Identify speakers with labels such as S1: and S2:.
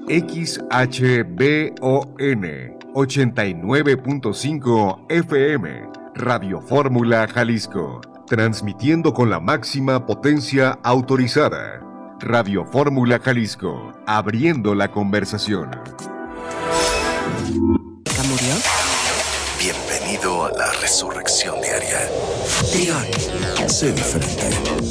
S1: XHBON 89.5 FM, Radio Fórmula Jalisco, transmitiendo con la máxima potencia autorizada. Radio Fórmula Jalisco, abriendo la conversación.
S2: ¿Murió?
S3: Bienvenido a la resurrección diaria. Trión, sé diferente.